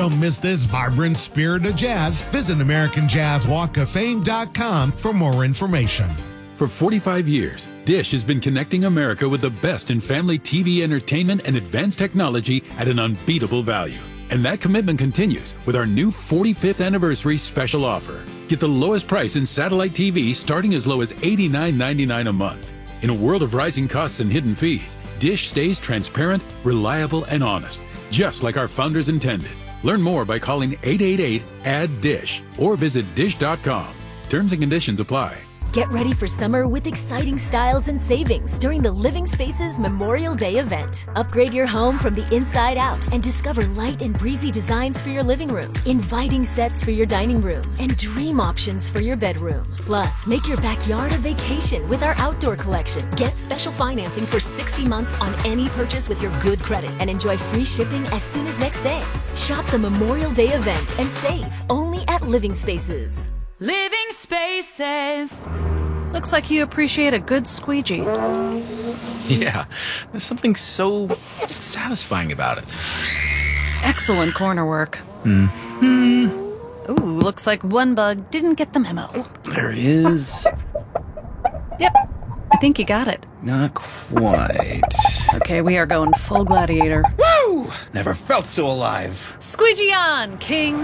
Don't miss this vibrant spirit of jazz. Visit AmericanJazzWalkOfFame.com for more information. For 45 years, Dish has been connecting America with the best in family TV entertainment and advanced technology at an unbeatable value. And that commitment continues with our new 45th anniversary special offer. Get the lowest price in satellite TV starting as low as $89.99 a month. In a world of rising costs and hidden fees, Dish stays transparent, reliable, and honest, just like our founders intended. Learn more by calling 888-ADD-DISH or visit dish.com. Terms and conditions apply. Get ready for summer with exciting styles and savings during the Living Spaces Memorial Day event. Upgrade your home from the inside out and discover light and breezy designs for your living room, inviting sets for your dining room, and dream options for your bedroom. Plus, make your backyard a vacation with our outdoor collection. Get special financing for 60 months on any purchase with your good credit and enjoy free shipping as soon as next day. Shop the Memorial Day event and save only at Living Spaces. Living Spaces. Looks like you appreciate a good squeegee. Yeah, there's something so satisfying about it. Excellent corner work. Ooh, looks like one bug didn't get the memo. There is. Yep, I think you got it. Not quite. Okay, we are going full gladiator. Woo! Never felt so alive. Squeegee on, King.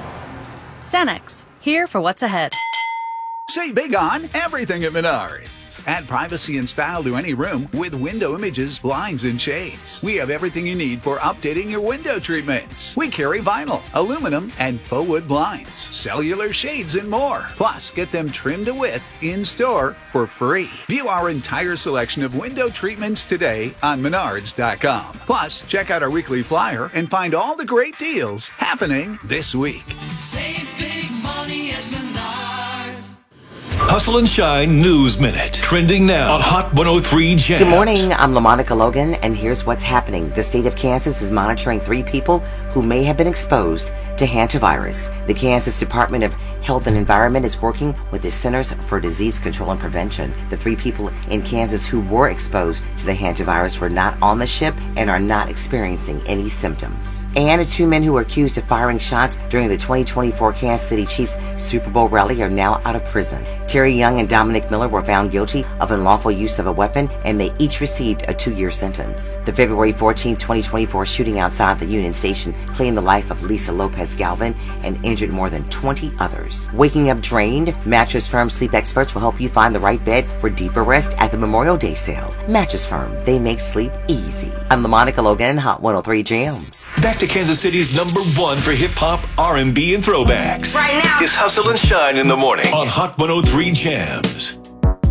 Sanex, here for what's ahead. Say big on everything at Menards. Add privacy and style to any room with window images, blinds, and shades. We have everything you need for updating your window treatments. We carry vinyl, aluminum, and faux wood blinds, cellular shades, and more. Plus, get them trimmed to width in-store for free. View our entire selection of window treatments today on Menards.com. Plus, check out our weekly flyer and find all the great deals happening this week. Save big money at Menards. Hustle and Shine News Minute. Trending now on Hot 103 Jams. Good morning, I'm LaMonica Logan, and here's what's happening. The state of Kansas is monitoring 3 people who may have been exposed to hantavirus. The Kansas Department of Health and Environment is working with the Centers for Disease Control and Prevention. The 3 people in Kansas who were exposed to the hantavirus were not on the ship and are not experiencing any symptoms. And 2 men who were accused of firing shots during the 2024 Kansas City Chiefs Super Bowl rally are now out of prison. Terry Young and Dominic Miller were found guilty of unlawful use of a weapon, and they each received a 2-year sentence. The February 14, 2024 shooting outside the Union Station claimed the life of Lisa Lopez Galvin and injured more than 20 others. Waking up drained? Mattress Firm sleep experts will help you find the right bed for deeper rest at the Memorial Day sale. Mattress Firm, they make sleep easy. I'm LaMonica Logan, Hot 103 Jams. Back to Kansas City's #1 for hip-hop, R&B, and throwbacks. Right now. It's Hustle and Shine in the morning on Hot 103 Jams.